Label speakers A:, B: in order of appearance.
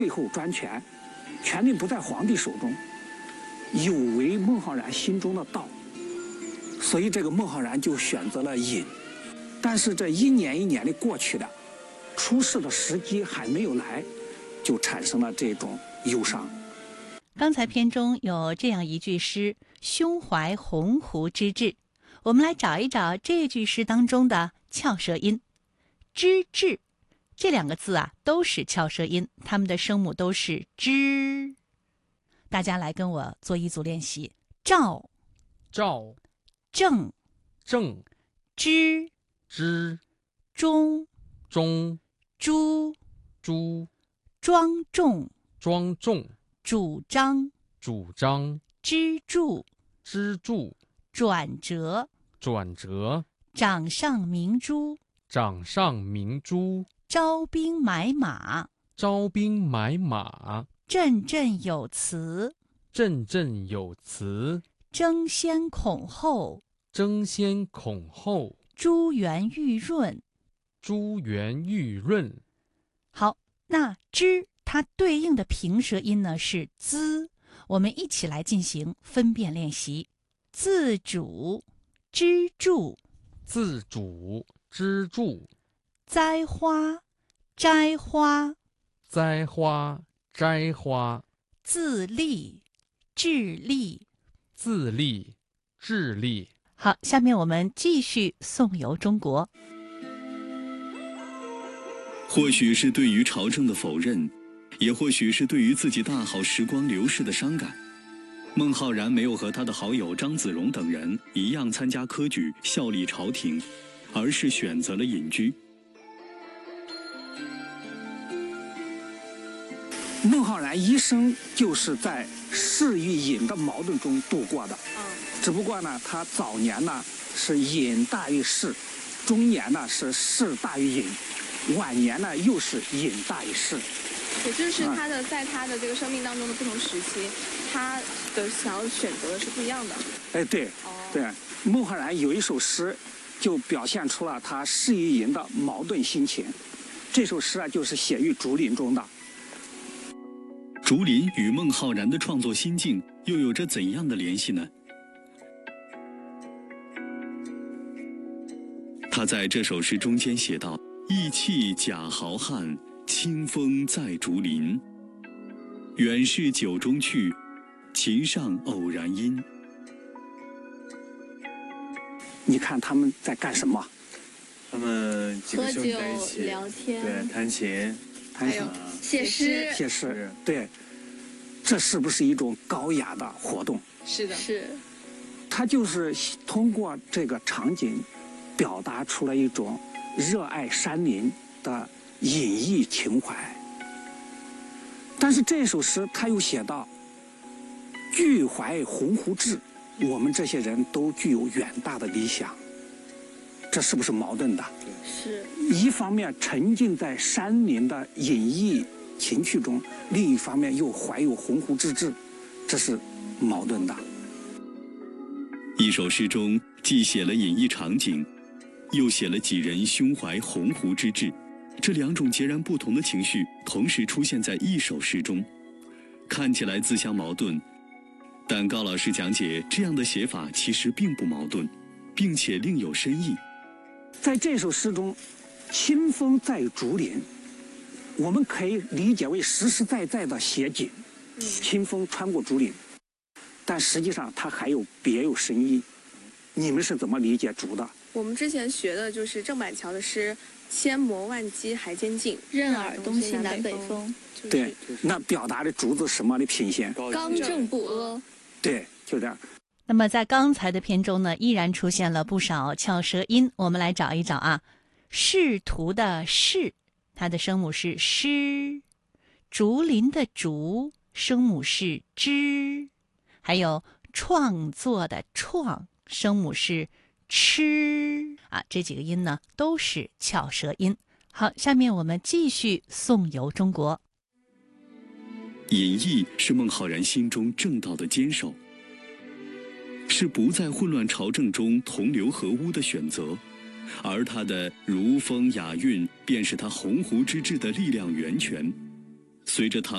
A: 最后专权，权力不在皇帝手中，有违孟浩然心中的道，所以这个孟浩然就选择了隐。但是这一年一年的过去了，出事的时机还没有来，就产生了这种忧伤。
B: 刚才篇中有这样一句诗：胸怀鸿鹄之志。我们来找一找这句诗当中的翘舌音。之志这两个字啊，都是翘舌音，它们的声母都是之。大家来跟我做一组练习：赵、
C: 赵、
B: 正、
C: 正、
B: 之、
C: 之、
B: 中、
C: 中、
B: 朱、
C: 朱、
B: 庄重、
C: 庄重、
B: 主张、
C: 主张、
B: 支柱、
C: 支柱、
B: 转折、
C: 转折、
B: 掌上明珠、
C: 掌上明珠、
B: 招兵买马、
C: 招兵买马、
B: 振振有词、
C: 振振有词、
B: 争先恐后、
C: 争先恐后、
B: 珠圆玉润。
C: 珠圆玉润。
B: 好，那之它对应的平舌音呢是滋，我们一起来进行分辨练习。自主、支柱、
C: 自主、支柱、
B: 栽花、摘花、
C: 栽花、摘花、
B: 自立、致力。
C: 自立、致力。
B: 好，下面我们继续颂游中国。
D: 或许是对于朝政的否认，也或许是对于自己大好时光流逝的伤感，孟浩然没有和他的好友张子荣等人一样参加科举效力朝廷，而是选择了隐居。
A: 孟浩然一生就是在士与隐的矛盾中度过的。只不过呢，他早年呢是隐大于士，中年呢是士大于隐，晚年呢又是隐大于士。
E: 也就是他的在他的这个生命当中的不同时期，他的想要选择的是不一样的。
A: 哎，对，对，孟浩然有一首诗，就表现出了他士与隐的矛盾心情。这首诗啊，就是写于竹林中的。
D: 竹林与孟浩然的创作心境又有着怎样的联系呢？他在这首诗中间写道：“意气假豪汉，清风在竹林。远是酒中趣，琴上偶然音。”
A: 你看他们在干什么？
F: 他们几个兄弟在一
E: 喝
F: 起
E: 酒聊天，
F: 对，弹琴，
A: 还有
E: 写诗，
A: 写诗，对，这是不是一种高雅的活动？
E: 是的，是。
A: 他就是通过这个场景，表达出了一种热爱山林的隐逸情怀。但是这首诗他又写到：“俱怀鸿鹄志。”我们这些人都具有远大的理想，这是不是矛盾的？
E: 是。
A: 一方面沉浸在山林的隐逸情趣中，另一方面又怀有鸿鹄之志，这是矛盾的。
D: 一首诗中既写了隐逸场景，又写了几人胸怀鸿鹄之志，这两种截然不同的情绪同时出现在一首诗中，看起来自相矛盾。但高老师讲解，这样的写法其实并不矛盾，并且另有深意。
A: 在这首诗中，清风在竹林，我们可以理解为实实在在的写景，清风穿过竹林，但实际上它还有别有深意。你们是怎么理解竹的？
E: 我们之前学的就是郑板桥的诗：“千磨万击还坚劲，
G: 任尔东西南北风。”
A: 对，那表达的竹子什么的品性？
E: 刚正不阿。
A: 对，就这样。
B: 那么在刚才的篇中呢，依然出现了不少翘舌音，我们来找一找啊。仕途的仕，它的声母是诗；竹林的竹，声母是之；还有创作的创，声母是吃啊。这几个音呢都是翘舌音。好，下面我们继续颂游中国。
D: 隐逸是孟浩然心中正道的坚守，是不在混乱朝政中同流合污的选择，而他的如风雅韵便是他鸿鹄之志的力量源泉。 随着唐